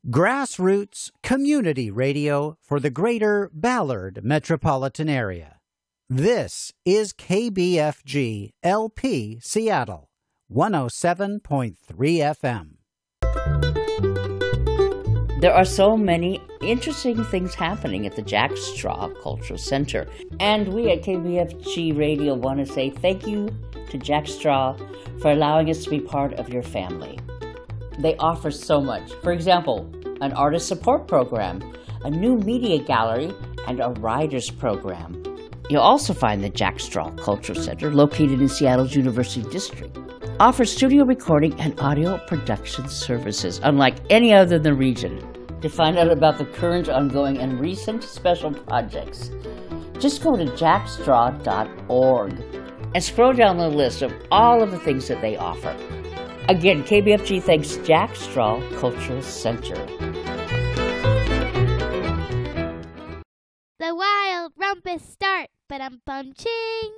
Grassroots community radio for the greater Ballard metropolitan area. This is KBFG LP Seattle, 107.3 FM. There are so many interesting things happening at the Jack Straw Cultural Center. And we at KBFG Radio want to say thank you to Jack Straw for allowing us to be part of your family. They offer so much. For example, an artist support program, a new media gallery, and a writers program. You'll also find the Jack Straw Cultural Center, located in Seattle's University District, offers studio recording and audio production services, unlike any other in the region. To find out about the current, ongoing, and recent special projects, just go to jackstraw.org and scroll down the list of all of the things that they offer. Again, KBFG thanks Jack Straw Cultural Center. The wild rumpus start, but I'm ching.